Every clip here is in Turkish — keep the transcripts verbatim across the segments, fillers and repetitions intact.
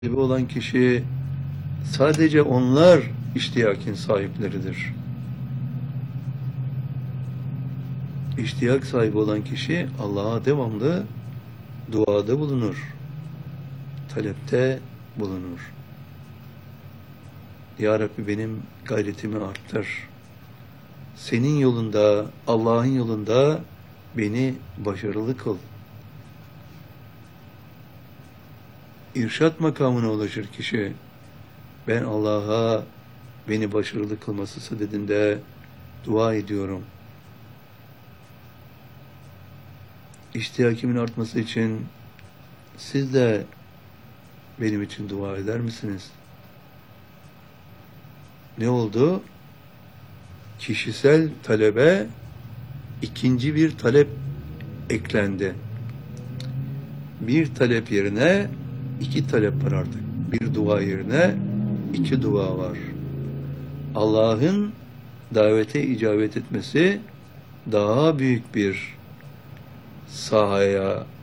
Sahibi olan kişi sadece onlar iştiyakin sahipleridir. İştiyak sahibi olan kişi Allah'a devamlı duada bulunur, talepte bulunur. Ya Rabbi benim gayretimi arttır. Senin yolunda, Allah'ın yolunda beni başarılı kıl. İrşat makamına ulaşır kişi. Ben Allah'a beni başarılı kılması sadedinde dua ediyorum. İştiyakimin artması için siz de benim için dua eder misiniz? Ne oldu? Kişisel talebe ikinci bir talep eklendi. Bir talep yerine iki talep var artık. Bir dua yerine iki dua var. Allah'ın davete icabet etmesi daha büyük bir sahaya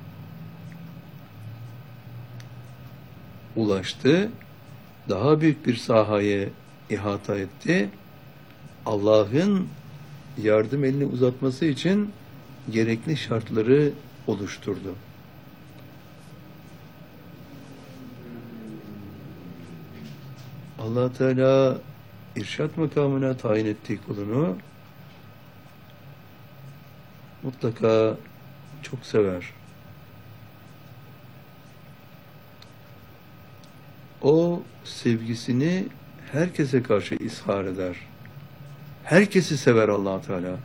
ulaştı. Daha büyük bir sahayı ihata etti. Allah'ın yardım elini uzatması için gerekli şartları oluşturdu. Allah Teala irşat makamına tayin ettiği kulunu mutlaka çok sever. O sevgisini herkese karşı izhar eder. Herkesi sever Allah Teala.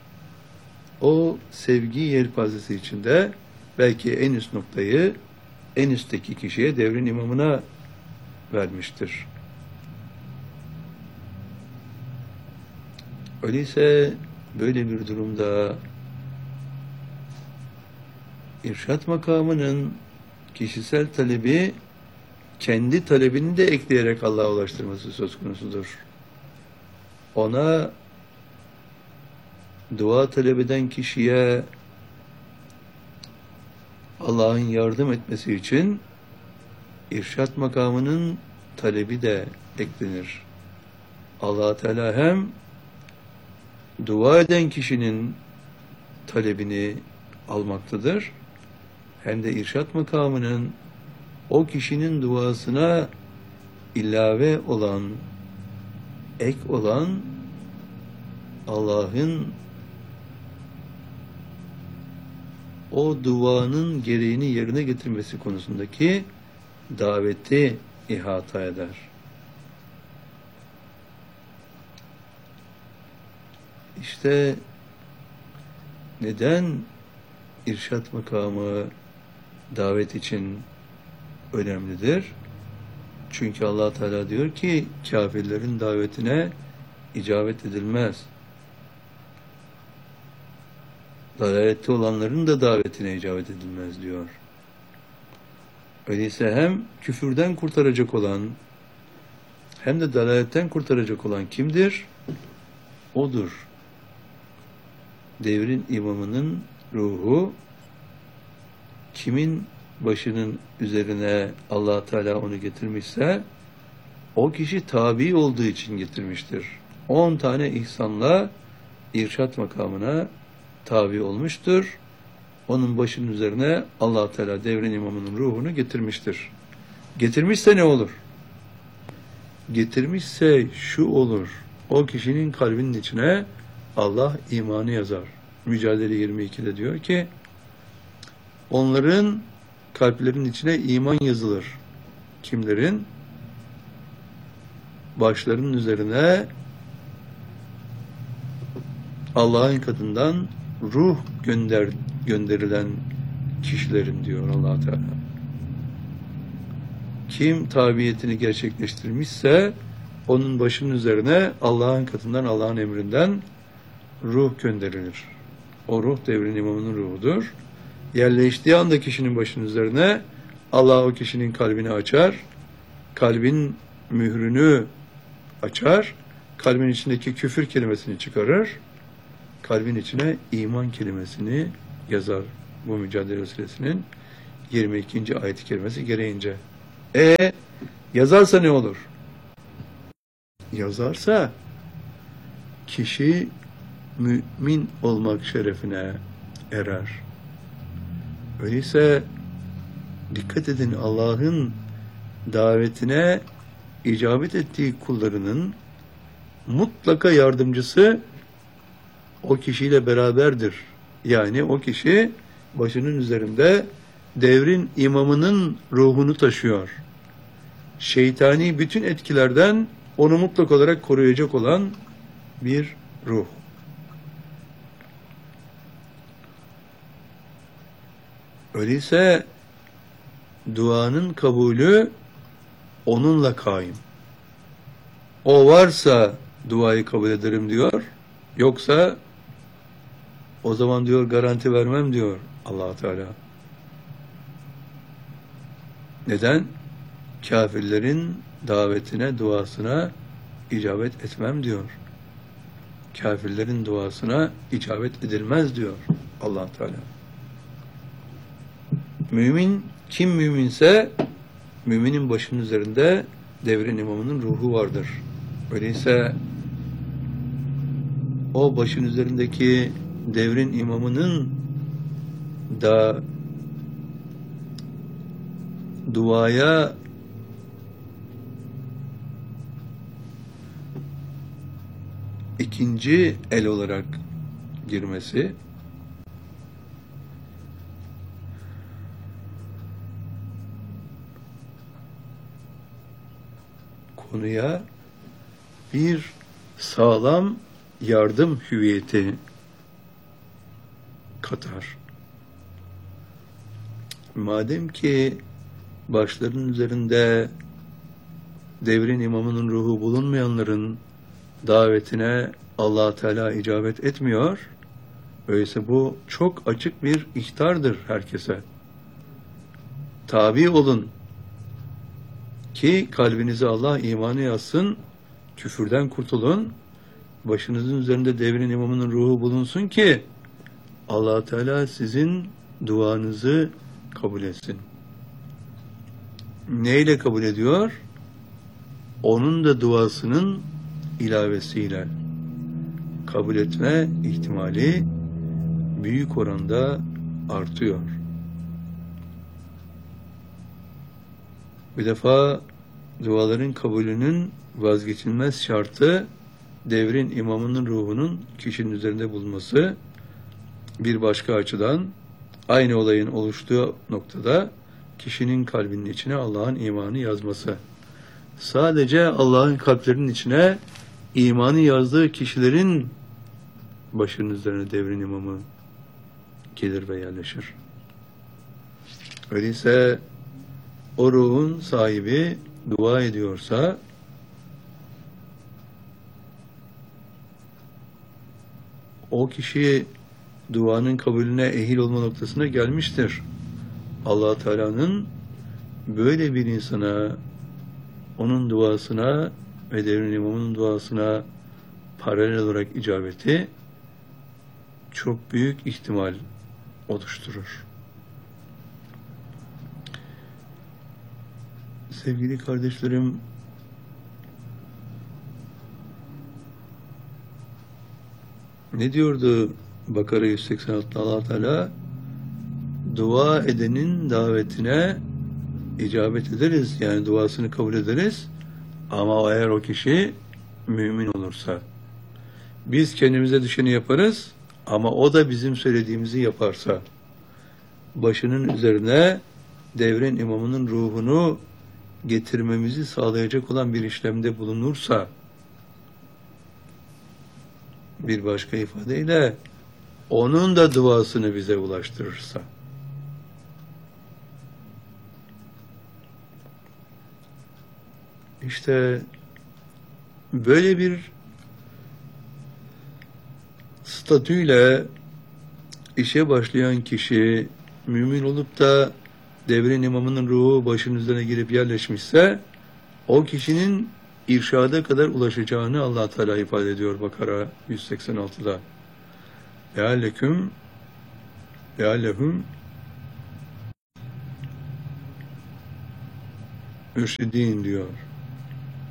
O sevgi yelpazesi içinde belki en üst noktayı en üstteki kişiye, devrin imamına vermiştir. Öyleyse böyle bir durumda irşat makamının kişisel talebi kendi talebini de ekleyerek Allah'a ulaştırması söz konusudur. Ona dua talep eden kişiye Allah'ın yardım etmesi için irşat makamının talebi de eklenir. Allah Teala hem dua eden kişinin talebini almaktadır, hem de irşat makamının o kişinin duasına ilave olan, ek olan Allah'ın o duanın gereğini yerine getirmesi konusundaki daveti ihata eder. İşte neden irşat makamı davet için önemlidir? Çünkü Allah Teala diyor ki kafirlerin davetine icabet edilmez. Dalalette olanların da davetine icabet edilmez diyor. Öyleyse hem küfürden kurtaracak olan hem de dalaletten kurtaracak olan kimdir? Odur. Devrin imamının ruhu kimin başının üzerine Allah Teala onu getirmişse o kişi tabi olduğu için getirmiştir. On tane ihsanla irşat makamına tabi olmuştur. Onun başının üzerine Allah Teala devrin imamının ruhunu getirmiştir. Getirmişse ne olur? Getirmişse şu olur. O kişinin kalbinin içine Allah imanı yazar. Mücadele yirmi ikide diyor ki onların kalplerinin içine iman yazılır. Kimlerin? Başlarının üzerine Allah'ın katından ruh gönder gönderilen kişilerin diyor Allah Teala. Kim tabiyetini gerçekleştirmişse onun başının üzerine Allah'ın katından, Allah'ın emrinden ruh gönderilir. O ruh devrin imamının ruhudur. Yerleştiği anda kişinin başının üzerine Allah o kişinin kalbini açar, kalbin mührünü açar, kalbin içindeki küfür kelimesini çıkarır, kalbin içine iman kelimesini yazar. Bu Mücadele Suresinin yirmi ikinci ayet-i kerimesi gereğince. E yazarsa ne olur? Yazarsa kişi mümin olmak şerefine erer. Öyleyse dikkat edin, Allah'ın davetine icabet ettiği kullarının mutlaka yardımcısı o kişiyle beraberdir. Yani o kişi başının üzerinde devrin imamının ruhunu taşıyor. Şeytani bütün etkilerden onu mutlak olarak koruyacak olan bir ruh. Öyleyse duanın kabulü onunla kaim. O varsa duayı kabul ederim diyor. Yoksa o zaman diyor garanti vermem diyor Allah Teala. Neden? Kafirlerin davetine, duasına icabet etmem diyor. Kafirlerin duasına icabet edilmez diyor Allah Teala. Mümin, kim müminse müminin başının üzerinde devrin imamının ruhu vardır. Öyleyse o başın üzerindeki devrin imamının da duaya ikinci el olarak girmesi, konuya bir sağlam yardım hüviyeti katar. Madem ki başlarının üzerinde devrin imamının ruhu bulunmayanların davetine Allah Teala icabet etmiyor, öyleyse bu çok açık bir ihtardır herkese. Tabi olun ki kalbinize Allah imanı yazsın, küfürden kurtulun, başınızın üzerinde devrin imamının ruhu bulunsun ki Allah Teala sizin duanızı kabul etsin. Neyle kabul ediyor? Onun da duasının ilavesiyle kabul etme ihtimali büyük oranda artıyor. Bir defa duaların kabulünün vazgeçilmez şartı devrin imamının ruhunun kişinin üzerinde bulunması. Bir başka açıdan aynı olayın oluştuğu noktada kişinin kalbinin içine Allah'ın imanı yazması. Sadece Allah'ın kalplerinin içine imanı yazdığı kişilerin başının üzerine devrin imamı gelir ve yerleşir. Öyleyse o ruhun sahibi dua ediyorsa o kişi duanın kabulüne ehil olma noktasına gelmiştir. Allah Teala'nın böyle bir insana, onun duasına ve devrin imamının duasına paralel olarak icabeti çok büyük ihtimal oluşturur. Sevgili kardeşlerim, ne diyordu Bakara yüz seksen altıda Allah Teala? Dua edenin davetine icabet ederiz. Yani duasını kabul ederiz. Ama eğer o kişi mümin olursa. Biz kendimize düşeni yaparız. Ama o da bizim söylediğimizi yaparsa. Başının üzerine devrin imamının ruhunu getirmemizi sağlayacak olan bir işlemde bulunursa, bir başka ifadeyle onun da duasını bize ulaştırırsa, işte böyle bir statüyle işe başlayan kişi mümin olup da devrin imamının ruhu başının üzerine girip yerleşmişse o kişinin irşada kadar ulaşacağını Allah Teala ifade ediyor Bakara yüz seksen altıda. Lealleküm leallehum mürşidin diyor.